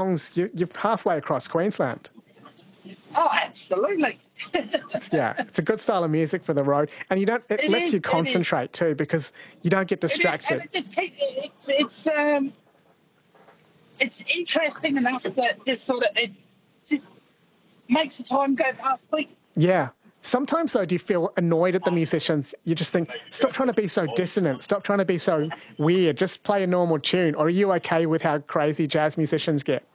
songs, you're halfway across Queensland. Oh, absolutely. It's a good style of music for the road, and it lets you concentrate too, because you don't get distracted. It's interesting enough that it just makes the time go past quick. Yeah. Sometimes, though, do you feel annoyed at the musicians? You just think, stop trying to be so dissonant, stop trying to be so weird, just play a normal tune. Or are you okay with how crazy jazz musicians get?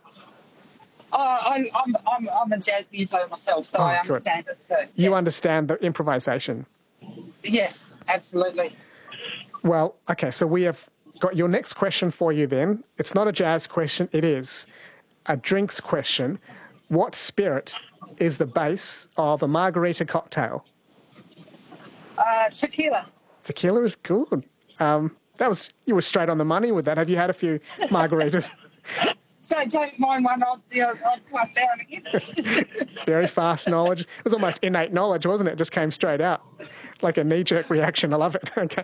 I'm a jazz musician myself, so I understand it too. Yes. You understand the improvisation? Yes, absolutely. Well, okay, so we have got your next question for you then. It's not a jazz question, it is a drinks question. What spirit is the base of a margarita cocktail? Tequila. Tequila is good. You were straight on the money with that. Have you had a few margaritas? Don't mind one. I'll come down again. Very fast knowledge. It was almost innate knowledge, wasn't it? It just came straight out, like a knee-jerk reaction. I love it. Okay.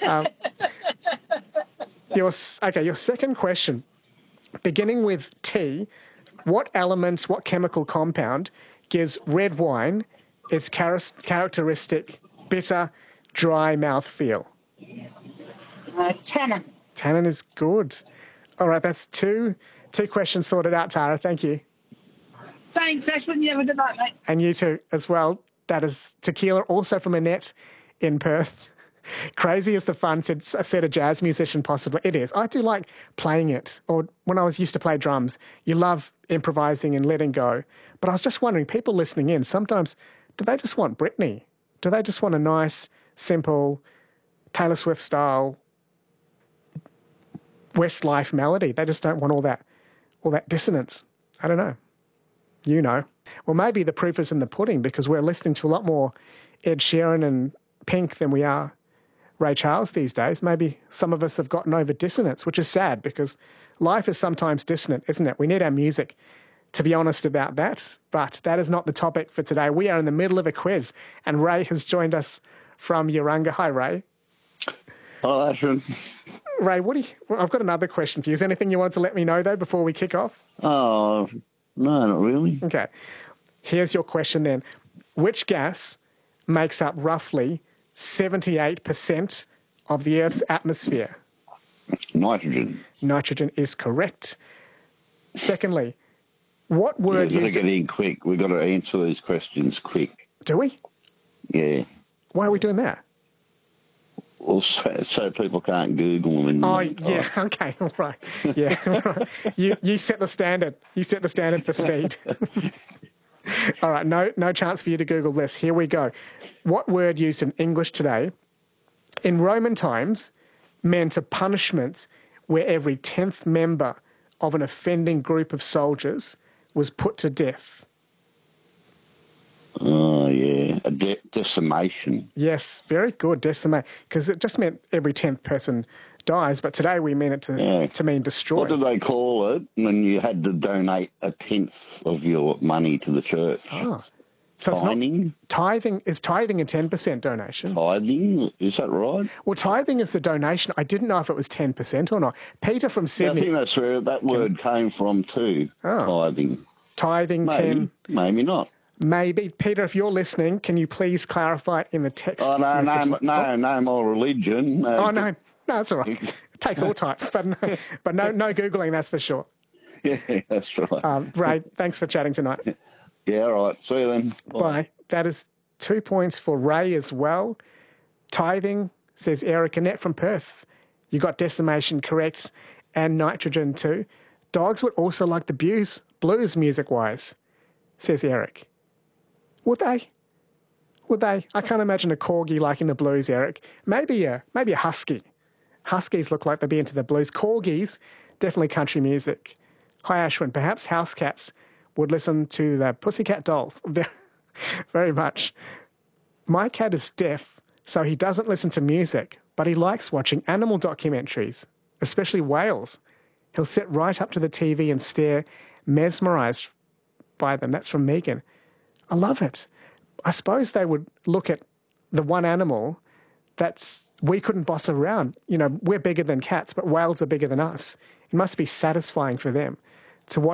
Your second question, beginning with T, what chemical compound gives red wine its characteristic bitter, dry mouthfeel? Tannin. Tannin is good. All right, that's two questions sorted out, Tara. Thank you. Thanks, Ashwin. You have a good night, mate. And you too, as well. That is tequila, also from Annette in Perth. Crazy is the fun, said a jazz musician possibly. It is. I do like playing it. Or when I used to play drums, you love improvising and letting go. But I was just wondering, people listening in, sometimes, do they just want Britney? Do they just want a nice, simple, Taylor Swift style Westlife melody? They just don't want all that dissonance. I don't know. You know. Well, maybe the proof is in the pudding, because we're listening to a lot more Ed Sheeran and Pink than we are Ray Charles these days. Maybe some of us have gotten over dissonance, which is sad, because life is sometimes dissonant, isn't it? We need our music to be honest about that, but that is not the topic for today. We are in the middle of a quiz, and Ray has joined us from Urunga. Hi, Ray. Hi, Ashwin. Ray, I've got another question for you. Is there anything you wanted to let me know, though, before we kick off? Oh, no, not really. Okay. Here's your question then. Which gas makes up roughly 78% of the Earth's atmosphere? Nitrogen. Nitrogen is correct. Secondly, what word We've got to get in quick. We've got to answer these questions quick. Do we? Yeah. Why are we doing that? Well, so people can't Google them. Okay, all right. Yeah, right. You set the standard. You set the standard for speed. All right, no chance for you to Google this. Here we go. What word used in English today in Roman times meant a punishment where every 10th member of an offending group of soldiers was put to death? Oh, yeah. A decimation. Yes, very good, decimate, because it just meant every 10th person dies, but today we mean it to mean destroy. What do they call it when you had to donate a 10th of your money to the church? Oh. So tithing? Is tithing a 10% donation? Tithing? Is that right? Well, tithing is a donation. I didn't know if it was 10% or not. Peter from Sydney. I think that's where that word came from too, tithing. Tithing, maybe, 10. Maybe not. Maybe. Peter, if you're listening, can you please clarify it in the text? Oh, no more religion. No, that's all right. It takes all types, but no Googling, that's for sure. Yeah, that's right. Ray, thanks for chatting tonight. Yeah, all right. See you then. Bye. That is 2 points for Ray as well. Tithing, says Eric Annette from Perth. You got decimation correct, and nitrogen too. Dogs would also like the blues music-wise, says Eric. Would they? I can't imagine a corgi liking the blues, Eric. Maybe a husky. Huskies look like they'd be into the blues. Corgis, definitely country music. Hi, Ashwin. Perhaps house cats would listen to the Pussycat Dolls very, very much. My cat is deaf, so he doesn't listen to music, but he likes watching animal documentaries, especially whales. He'll sit right up to the TV and stare, mesmerised by them. That's from Megan. I love it. I suppose they would look at the one animal we couldn't boss around. You know, we're bigger than cats, but whales are bigger than us. It must be satisfying for them to watch